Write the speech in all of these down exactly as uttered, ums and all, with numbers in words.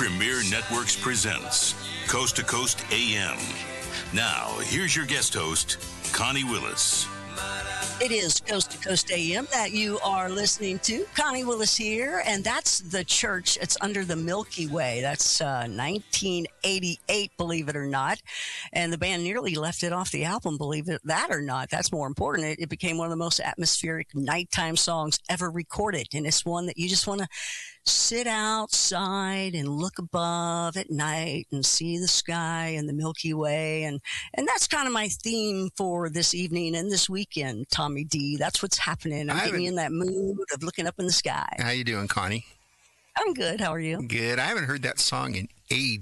Premier Networks presents Coast to Coast A M. Now, here's your guest host, Connie Willis. It is Coast to Coast A M that you are listening to. Connie Willis here, and that's the church. It's under the Milky Way. That's uh, nineteen eighty-eight, believe it or not. And the band nearly left it off the album, believe it that or not. That's more important. It, it became one of the most atmospheric nighttime songs ever recorded. And it's one that you just want to sit outside and look above at night and see the sky and the Milky Way. And, and that's kind of my theme for this evening and this weekend, Tommy D. That's what's happening. I'm getting in that mood of looking up in the sky. How you doing, Connie? I'm good. How are you? Good. I haven't heard that song in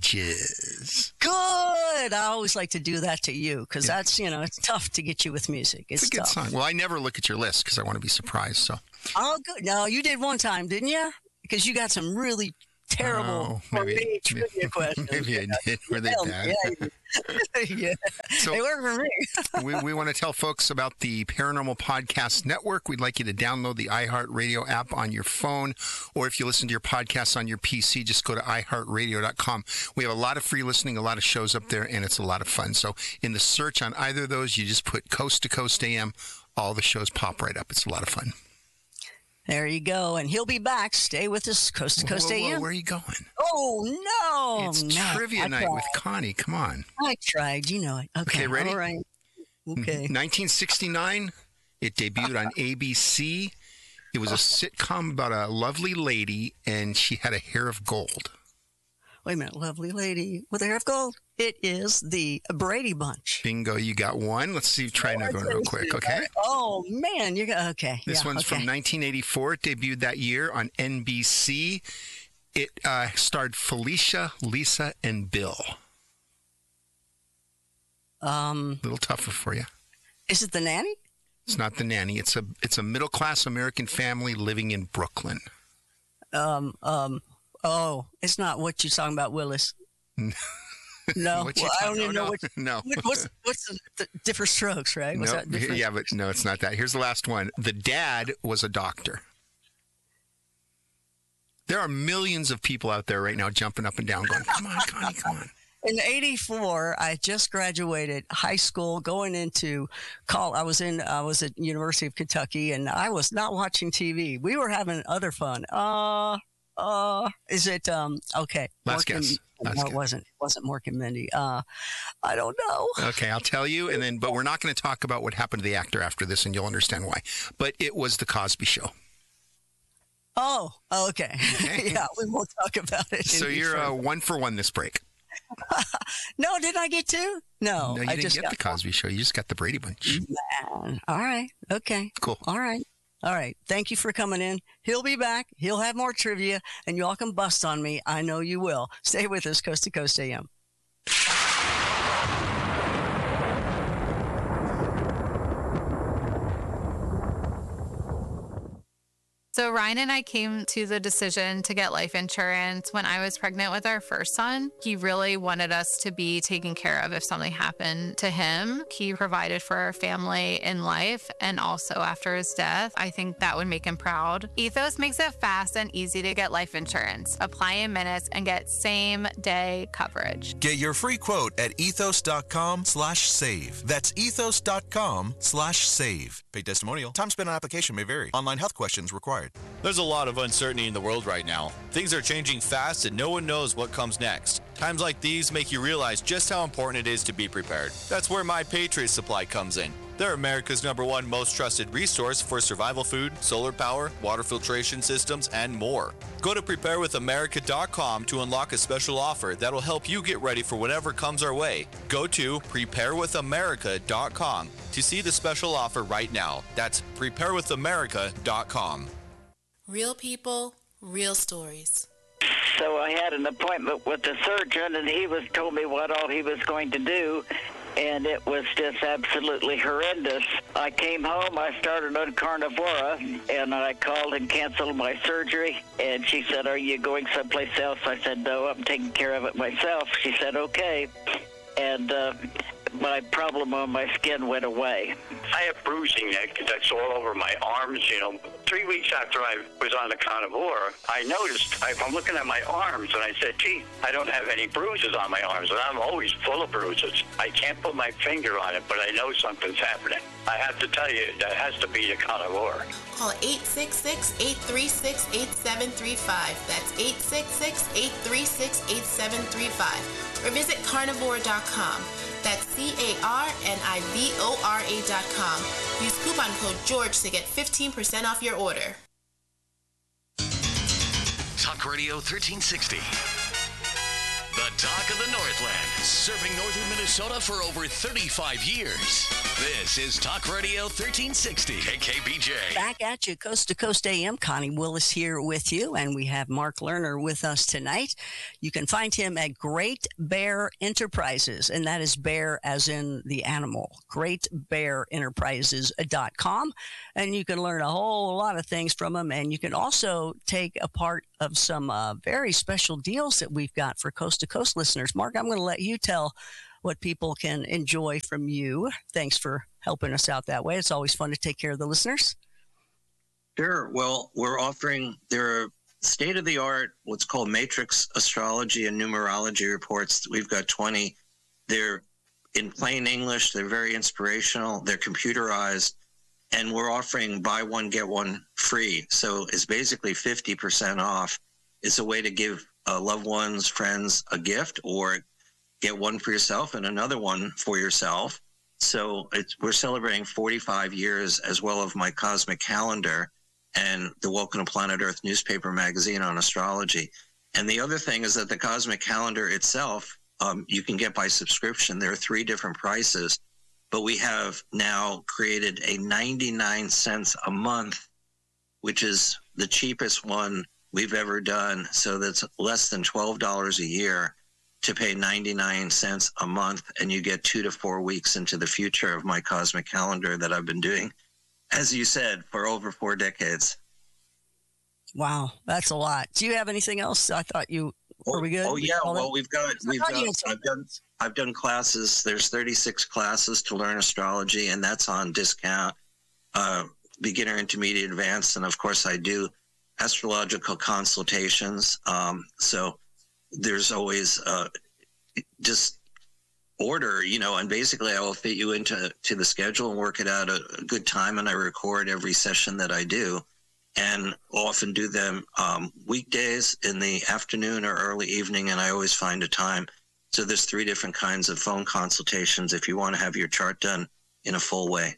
ages. Good. I always like to do that to you because yeah. that's, you know, it's tough to get you with music. It's, it's a good tough. song. Well, I never look at your list because I want to be surprised. So. Oh, good. No, you did one time, didn't you? Because you got some really terrible oh, maybe, trivia maybe, questions. Maybe I did. Were they bad? Yeah, yeah. So they work for me. we, we want to tell folks about the Paranormal Podcast Network. We'd like you to download the iHeartRadio app on your phone, or if you listen to your podcasts on your P C, just go to i heart radio dot com. We have a lot of free listening, a lot of shows up there, and it's a lot of fun. So in the search on either of those, you just put Coast to Coast A M. All the shows pop right up. It's a lot of fun. There you go. And he'll be back. Stay with us, Coast to Coast whoa, whoa, A M. Where are you going? Oh, no. It's no, trivia I night tried. with Connie. Come on. I tried. You know it. Okay, okay ready? All right. Okay. nineteen sixty-nine, it debuted on A B C. It was a sitcom about a lovely lady, and she had a hair of gold. Wait a minute. Lovely lady with a hair of gold. It is the Brady Bunch. Bingo, you got one. Let's see, try another one real quick, okay? Oh, man, you got, okay. This yeah, one's okay. from nineteen eighty-four. It debuted that year on N B C. It uh, starred Felicia, Lisa, and Bill. Um, a little tougher for you. Is it The Nanny? It's not The Nanny. It's a it's a middle-class American family living in Brooklyn. Um, um, oh, it's not What You Talking About, Willis. No, well, I don't even no, know what. No, what, what's what's the, the different strokes, right? What's no, that different? Yeah, but no, it's not that. Here's the last one. The dad was a doctor. There are millions of people out there right now jumping up and down, going, "Come on, Connie, come on." In eighty-four, I just graduated high school, going into college. I was in, I was at University of Kentucky, and I was not watching T V. We were having other fun. Uh, uh, is it um? Okay, last Mork guess. And, last no, guess. it wasn't. It wasn't Mork and Mindy. Uh, I don't know. Okay, I'll tell you, and then, but we're not going to talk about what happened to the actor after this, and you'll understand why. But it was the Cosby Show. Oh, okay. okay. Yeah, we won't talk about it. So you're uh, one for one this break. No, did I get two? No, no, you I didn't just get got the Cosby Show. You just got the Brady Bunch. Man. All right. Okay. Cool. All right. All right. Thank you for coming in. He'll be back. He'll have more trivia, and y'all can bust on me. I know you will. Stay with us, Coast to Coast A M. So Ryan and I came to the decision to get life insurance when I was pregnant with our first son. He really wanted us to be taken care of if something happened to him. He provided for our family in life and also after his death. I think that would make him proud. Ethos makes it fast and easy to get life insurance. Apply in minutes and get same day coverage. Get your free quote at ethos.com slash save. That's ethos.com slash save. Paid testimonial. Time spent on application may vary. Online health questions required. There's a lot of uncertainty in the world right now. Things are changing fast and no one knows what comes next. Times like these make you realize just how important it is to be prepared. That's where My Patriot Supply comes in. They're America's number one most trusted resource for survival food, solar power, water filtration systems, and more. Go to prepare with america dot com to unlock a special offer that'll help you get ready for whatever comes our way. Go to prepare with america dot com to see the special offer right now. That's prepare with america dot com. Real people, real stories. So I had an appointment with the surgeon, and he was told me what all he was going to do, and it was just absolutely horrendous. I came home, I started on Carnivora, and I called and canceled my surgery, and she said, "Are you going someplace else?" I said, "No, I'm taking care of it myself." She said, "Okay," and uh, my problem on my skin went away. I have bruising that, that's all over my arms, you know, three weeks after I was on the carnivore, I noticed, I, I'm looking at my arms, and I said, gee, I don't have any bruises on my arms, and I'm always full of bruises. I can't put my finger on it, but I know something's happening. I have to tell you, that has to be the carnivore. Call eight six six, eight three six, eight seven three five. That's eight six six, eight three six, eight seven three five. Or visit carnivore dot com. That's C A R N I V O R A dot com. Use coupon code George to get fifteen percent off your order. Talk Radio thirteen sixty. The talk of the Northland, serving northern Minnesota for over thirty-five years. This is Talk Radio thirteen sixty, K K B J. Back at you, Coast to Coast A M. Connie Willis here with you, and we have Mark Lerner with us tonight. You can find him at Great Bear Enterprises, and that is bear as in the animal, great bear enterprises dot com. And you can learn a whole lot of things from him, and you can also take a part of some uh, very special deals that we've got for Coast to Coast listeners. Mark, I'm going to let you tell what people can enjoy from you. Thanks for helping us out that way. It's always fun to take care of the listeners. Sure. Well, we're offering, there are state-of-the-art, what's called matrix astrology and numerology reports. We've got twenty. They're in plain English. They're very inspirational. They're computerized. And we're offering buy one, get one free. So it's basically fifty percent off. It's a way to give uh, loved ones, friends a gift, or get one for yourself and another one for yourself. So it's, we're celebrating forty-five years as well of my cosmic calendar and the Welcome to Planet Earth newspaper magazine on astrology. And the other thing is that the cosmic calendar itself, um, you can get by subscription. There are three different prices, but we have now created a ninety-nine cents a month, which is the cheapest one we've ever done. So that's less than twelve dollars a year to pay ninety-nine cents a month, and you get two to four weeks into the future of my cosmic calendar that I've been doing, as you said, for over four decades. Wow, that's a lot. Do you have anything else? I thought you were we good? Oh yeah, All well that? we've got we've got I've done I've done classes. There's thirty-six classes to learn astrology, and that's on discount. Uh, beginner, intermediate, advanced, and of course I do astrological consultations. Um, so there's always uh, just order, you know, and basically I will fit you into to the schedule and work it out a, a good time. And I record every session that I do, and often do them um, weekdays in the afternoon or early evening. And I always find a time. So there's three different kinds of phone consultations if you want to have your chart done in a full way.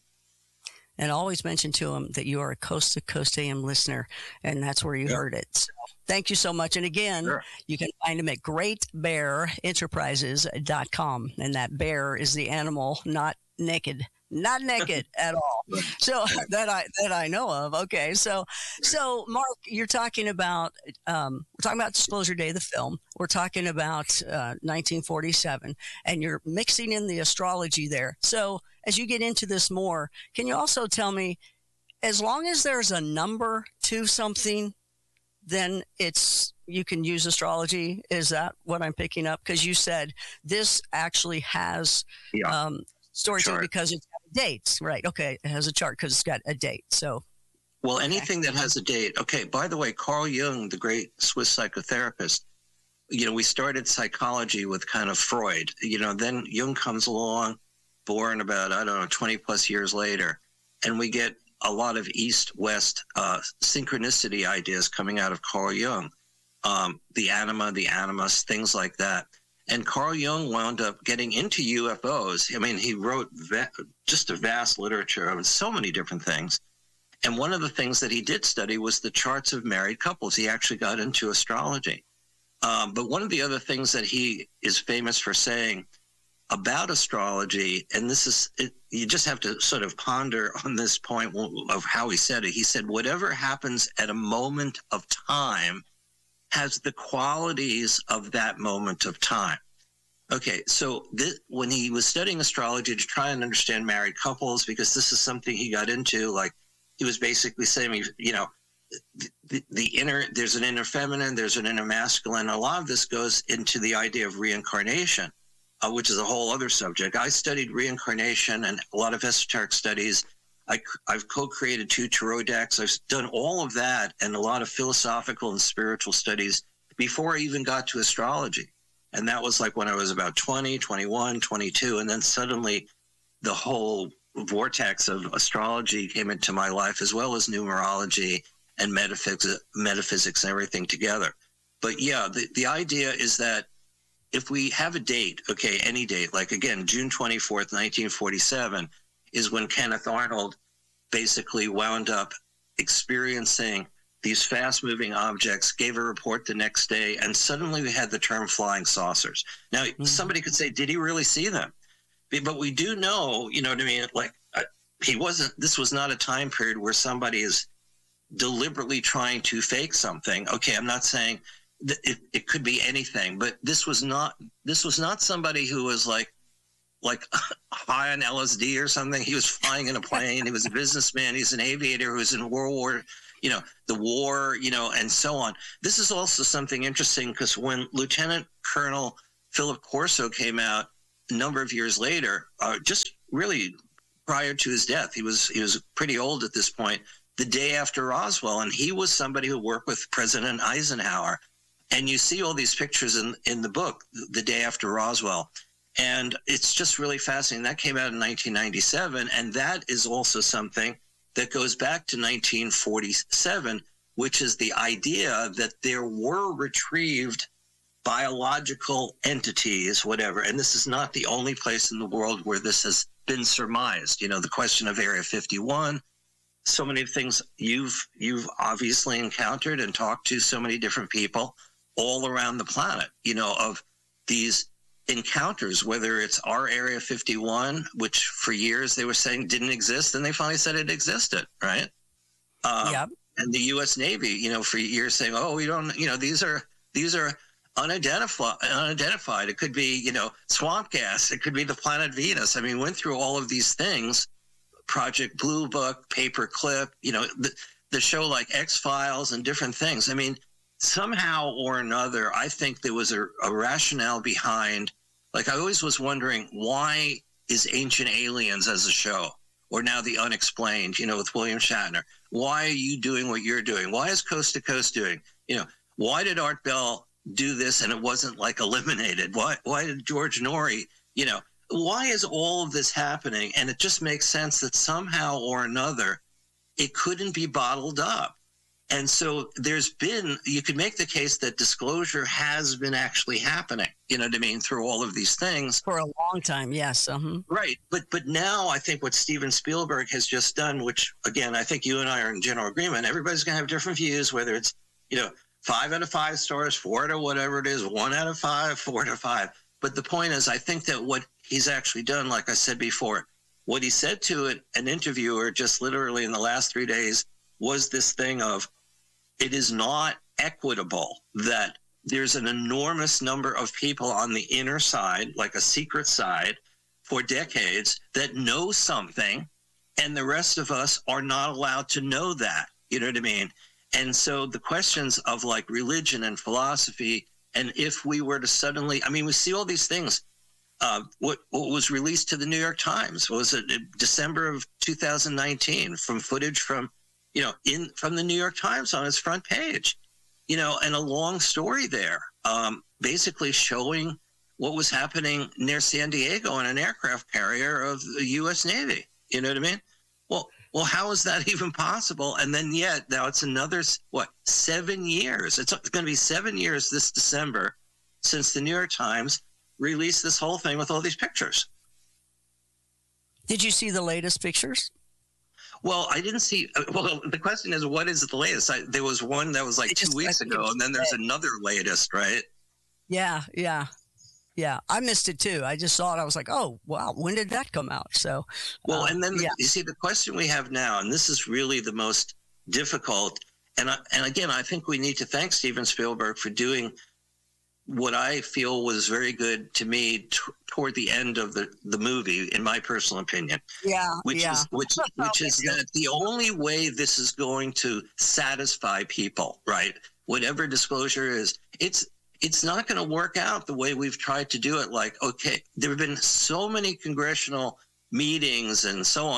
And always mention to them that you are a Coast to Coast A M listener, and that's where you Yep. heard it. So thank you so much. And again, Sure. you can find them at great bear enterprises dot com. And that bear is the animal, not naked, not naked at all. So that I that I know of. Okay, so so Mark, you're talking about um, we're talking about Disclosure Day, the film. We're talking about uh, nineteen forty-seven, and you're mixing in the astrology there. So as you get into this more, can you also tell me, as long as there's a number to something, then it's you can use astrology? Is that what I'm picking up? Because you said this actually has Yeah. um, story to it Chart. because it's got dates, right? Okay, it has a chart because it's got a date. So Well, anything that has a date. Okay, by the way, Carl Jung, the great Swiss psychotherapist, you know, we started psychology with kind of Freud. You know, then Jung comes along, born about, I don't know, twenty plus years later, and we get a lot of East-West uh, synchronicity ideas coming out of Carl Jung. Um, the anima, the animus, things like that. And Carl Jung wound up getting into U F Os. I mean, he wrote va- just a vast literature of so many different things. And one of the things that he did study was the charts of married couples. He actually got into astrology. Um, but one of the other things that he is famous for saying about astrology, and this is, it, you just have to sort of ponder on this point of how he said it. He said, whatever happens at a moment of time has the qualities of that moment of time. Okay, so this, when he was studying astrology to try and understand married couples, because this is something he got into, like he was basically saying, you know, the, the inner, there's an inner feminine, there's an inner masculine. A lot of this goes into the idea of reincarnation, uh, which is a whole other subject. I studied reincarnation and a lot of esoteric studies I, I've co-created two tarot decks. I've done all of that and a lot of philosophical and spiritual studies before I even got to astrology. And that was like when I was about twenty, twenty-one, twenty-two. And then suddenly the whole vortex of astrology came into my life, as well as numerology and metaphysics, metaphysics and everything together. But yeah, the, the idea is that if we have a date, okay, any date, like again, June twenty-fourth, nineteen forty-seven, is when Kenneth Arnold basically wound up experiencing these fast-moving objects, gave a report the next day, and suddenly we had the term flying saucers. Now, mm-hmm. somebody could say, did he really see them? But we do know, you know what I mean, like, uh, he wasn't, this was not a time period where somebody is deliberately trying to fake something. Okay, I'm not saying that it, it could be anything, but this was not, this was not somebody who was like, like high on L S D or something. He was flying in a plane. He was a businessman. He's an aviator who was in World War, you know, the war, you know, and so on. This is also something interesting because when Lieutenant Colonel Philip Corso came out a number of years later, uh, just really prior to his death, he was he was pretty old at this point, the day after Roswell, and he was somebody who worked with President Eisenhower. And you see all these pictures in, in the book, the day after Roswell. And it's just really fascinating. That came out in nineteen ninety-seven, and that is also something that goes back to nineteen forty-seven, which is the idea that there were retrieved biological entities, whatever. And this is not the only place in the world where this has been surmised. You know, the question of Area fifty-one, so many things you've you've obviously encountered and talked to so many different people all around the planet, you know, of these encounters, whether it's our Area fifty-one, which for years they were saying didn't exist, and they finally said it existed, right? Um, yep. And the U S Navy, you know, for years saying, oh, we don't, you know, these are these are unidentified. Unidentified. It could be, you know, swamp gas. It could be the planet Venus. I mean, went through all of these things. Project Blue Book, Paperclip, you know, the, the show like X-Files and different things. I mean, somehow or another, I think there was a, a rationale behind. Like, I always was wondering, why is Ancient Aliens as a show, or now The Unexplained, you know, with William Shatner? Why are you doing what you're doing? Why is Coast to Coast doing? You know, why did Art Bell do this and it wasn't like eliminated? Why? Why did George Norrie? You know, why is all of this happening? And it just makes sense that somehow or another, it couldn't be bottled up. And so there's been, you could make the case that disclosure has been actually happening, you know what I mean, through all of these things. For a long time, yes. Uh-huh. Right. But but now I think what Steven Spielberg has just done, which, again, I think you and I are in general agreement, everybody's going to have different views, whether it's, you know, five out of five stars, four out of whatever it is, one out of five, four out of five. But the point is, I think that what he's actually done, like I said before, what he said to an, an interviewer just literally in the last three days was this thing of, it is not equitable that there's an enormous number of people on the inner side, like a secret side, for decades that know something, and the rest of us are not allowed to know that. You know what I mean? And so the questions of like religion and philosophy, and if we were to suddenly, I mean, we see all these things. Uh, what, what was released to the New York Times was it December of two thousand nineteen from footage from, you know, in from the New York Times on its front page, you know, and a long story there, um, basically showing what was happening near San Diego on an aircraft carrier of the U S Navy. You know what I mean? Well, well, how is that even possible? And then yet now it's another, what, seven years. It's going to be seven years this December since the New York Times released this whole thing with all these pictures. Did you see the latest pictures? Well, I didn't see. Well, the question is, what is the latest? I, there was one that was like two weeks ago, and then there's another latest, right? Yeah, yeah, yeah. I missed it too. I just saw it. I was like, oh, wow, when did that come out? So, well, uh, and then the, yeah. you see, the question we have now, and this is really the most difficult. And I, and again, I think we need to thank Steven Spielberg for doing what I feel was very good to me t- toward the end of the, the movie, in my personal opinion. Yeah, which yeah. is which which is that the only way this is going to satisfy people, right? Whatever disclosure is, it's it's not going to work out the way we've tried to do it. Like, okay, there have been so many congressional meetings and so on,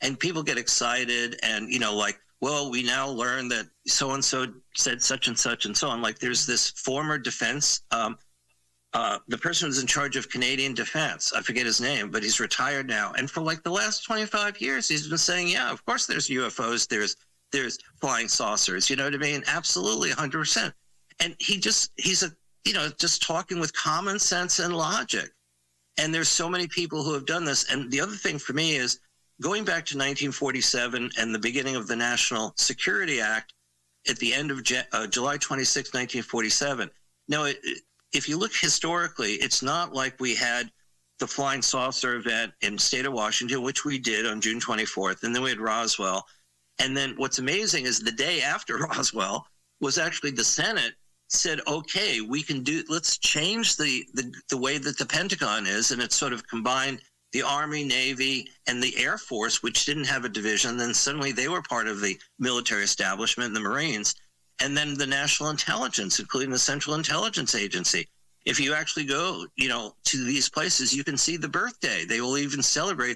and people get excited and, you know, like, well, we now learn that so-and-so said such and such and so on. Like there's this former defense, um, uh, the person who's in charge of Canadian defense, I forget his name, but he's retired now. And for like the last twenty-five years, he's been saying, yeah, of course there's U F Os, there's there's flying saucers, you know what I mean? Absolutely, one hundred percent. And he just, he's a, you know, just talking with common sense and logic. And there's so many people who have done this. And the other thing for me is going back to nineteen forty-seven and the beginning of the National Security Act at the end of uh, July twenty-sixth, nineteen forty-seven. Now, it, if you look historically, it's not like we had the flying saucer event in the state of Washington, which we did on June twenty-fourth, and then we had Roswell. And then what's amazing is the day after Roswell was actually the Senate said, okay, we can do, let's change the, the, the way that the Pentagon is. And it's sort of combined the Army, Navy, and the Air Force, which didn't have a division. Then suddenly they were part of the military establishment, the Marines, and then the National Intelligence, including the Central Intelligence Agency. If you actually go, you know, to these places, you can see the birthday. They will even celebrate